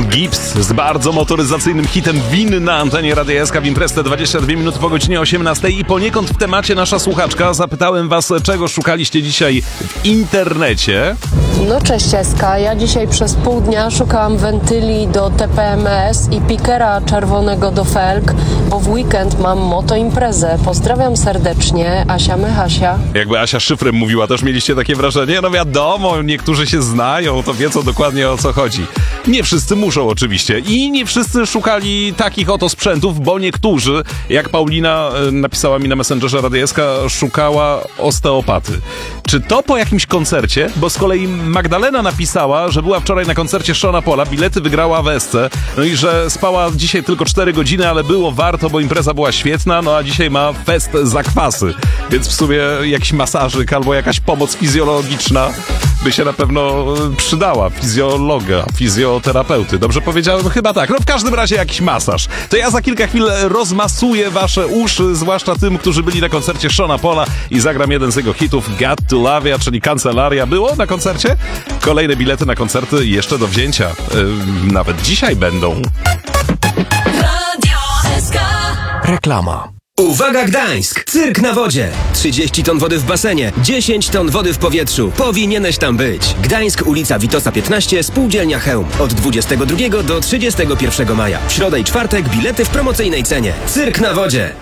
Gibbs z bardzo motoryzacyjnym hitem Win na antenie Radia SK w Imprezę 22 minuty po godzinie 18 i poniekąd w temacie nasza słuchaczka. Zapytałem was, czego szukaliście dzisiaj w internecie. No cześć SK, ja dzisiaj przez pół dnia szukałam wentyli do TPMS i pikera czerwonego do felg, bo w weekend mam motoimprezę. Pozdrawiam serdecznie, Asia Mychasia. Jakby Asia szyfrem mówiła, też mieliście takie wrażenie? No wiadomo, niektórzy się znają, to wiedzą dokładnie o co chodzi. Nie wszyscy muszą oczywiście i nie wszyscy szukali takich oto sprzętów, bo niektórzy, jak Paulina napisała mi na Messengerze Radia SK, szukała osteopaty. Czy to po jakimś koncercie? Bo z kolei Magdalena napisała, że była wczoraj na koncercie Seana Paula, bilety wygrała w SC, no i że spała dzisiaj tylko 4 godziny, ale było warto, bo impreza była świetna, no a dzisiaj ma fest zakwasy, więc w sumie jakiś masażyk albo jakaś pomoc fizjologiczna by się na pewno przydała. Fizjologa, fizjoterapeuty. Dobrze powiedziałem? Chyba tak. No w każdym razie jakiś masaż. To ja za kilka chwil rozmasuję wasze uszy, zwłaszcza tym, którzy byli na koncercie Seana Paula i zagram jeden z jego hitów Got to Love Ya, czyli Kancelaria. Było na koncercie? Kolejne bilety na koncerty jeszcze do wzięcia. Nawet dzisiaj będą. Radio SK. Reklama. Uwaga Gdańsk! Cyrk na wodzie! 30 ton wody w basenie, 10 ton wody w powietrzu. Powinieneś tam być. Gdańsk, ulica Witosa 15, Spółdzielnia Chełm. Od 22 do 31 maja. W środę i czwartek bilety w promocyjnej cenie. Cyrk na wodzie!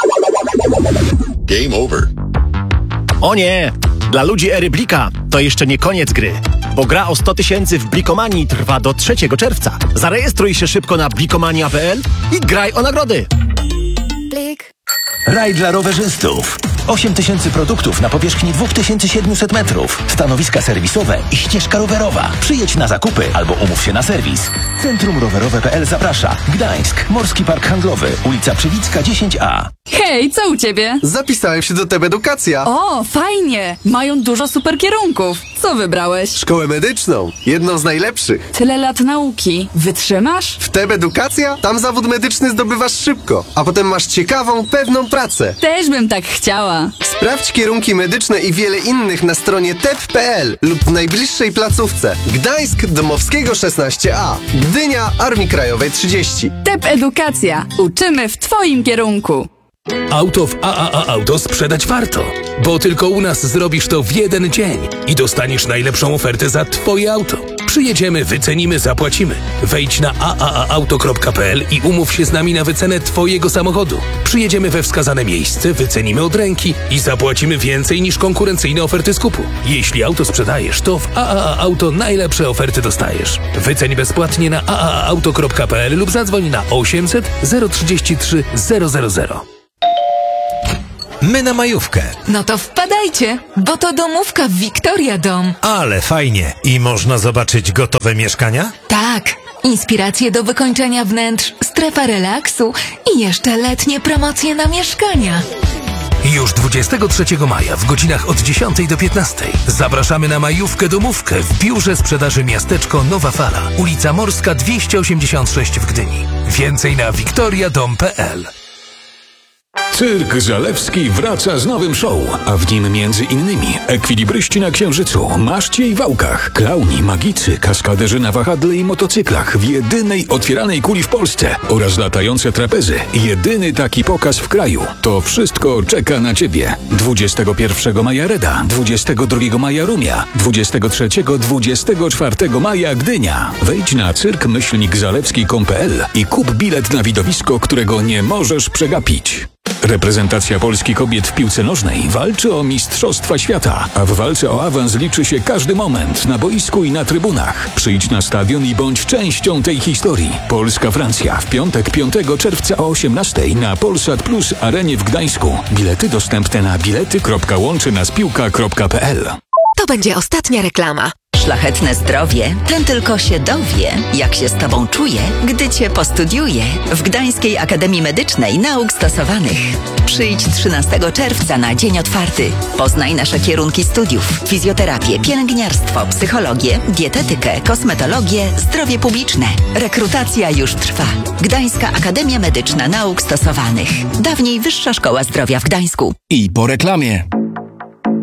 Game over. O nie! Dla ludzi Eryblika to jeszcze nie koniec gry, bo gra o 100 000 w Blikomanii trwa do 3 czerwca. Zarejestruj się szybko na blikomania.pl i graj o nagrody. Blik. Raj dla rowerzystów. 8000 produktów na powierzchni 2700 metrów. Stanowiska serwisowe i ścieżka rowerowa. Przyjedź na zakupy albo umów się na serwis. Centrum Rowerowe.pl zaprasza. Gdańsk, Morski Park Handlowy, ulica Przywicka 10A. Hej, co u ciebie? Zapisałem się do TEB Edukacja. O, fajnie! Mają dużo super kierunków. Co wybrałeś? Szkołę medyczną. Jedną z najlepszych. Tyle lat nauki. Wytrzymasz? W TEB Edukacja? Tam zawód medyczny zdobywasz szybko, a potem masz ciekawą, pewną pracę. Też bym tak chciała. Sprawdź kierunki medyczne i wiele innych na stronie tep.pl lub w najbliższej placówce. Gdańsk, Dmowskiego 16A. Gdynia, Armii Krajowej 30. TEP Edukacja. Uczymy w twoim kierunku. Auto w AAA Auto sprzedać warto, bo tylko u nas zrobisz to w jeden dzień i dostaniesz najlepszą ofertę za twoje auto. Przyjedziemy, wycenimy, zapłacimy. Wejdź na aaauto.pl i umów się z nami na wycenę twojego samochodu. Przyjedziemy we wskazane miejsce, wycenimy od ręki i zapłacimy więcej niż konkurencyjne oferty skupu. Jeśli auto sprzedajesz, to w AAA Auto najlepsze oferty dostajesz. Wyceń bezpłatnie na aaauto.pl lub zadzwoń na 800 033 000. My na majówkę. No to wpadajcie, bo to domówka w Victoria Dom. Ale fajnie. I można zobaczyć gotowe mieszkania? Tak, inspiracje do wykończenia wnętrz, strefa relaksu i jeszcze letnie promocje na mieszkania. Już 23 maja w godzinach od 10 do 15 zapraszamy na majówkę domówkę w biurze sprzedaży Miasteczko Nowa Fala, ulica Morska 286 w Gdyni. Więcej na victoriadom.pl. Cyrk Zalewski wraca z nowym show, a w nim między innymi ekwilibryści na Księżycu, maszcie i wałkach, klauni, magicy, kaskaderzy na wahadle i motocyklach w jedynej otwieranej kuli w Polsce oraz latające trapezy. Jedyny taki pokaz w kraju. To wszystko czeka na Ciebie. 21 maja Reda, 22 maja Rumia, 23-24 maja Gdynia. Wejdź na cyrk-zalewski.pl i kup bilet na widowisko, którego nie możesz przegapić. Reprezentacja Polski kobiet w piłce nożnej walczy o mistrzostwa świata, a w walce o awans liczy się każdy moment na boisku i na trybunach. Przyjdź na stadion i bądź częścią tej historii. Polska-Francja w piątek 5 czerwca o 18 na Polsat Plus Arenie w Gdańsku. Bilety dostępne na bilety.łączynaspiłka.pl. To będzie ostatnia reklama. Szlachetne zdrowie, ten tylko się dowie, jak się z Tobą czuje, gdy Cię postudiuje w Gdańskiej Akademii Medycznej Nauk Stosowanych. Przyjdź 13 czerwca na dzień otwarty. Poznaj nasze kierunki studiów: fizjoterapię, pielęgniarstwo, psychologię, dietetykę, kosmetologię, zdrowie publiczne. Rekrutacja już trwa. Gdańska Akademia Medyczna Nauk Stosowanych. Dawniej Wyższa Szkoła Zdrowia w Gdańsku. I po reklamie.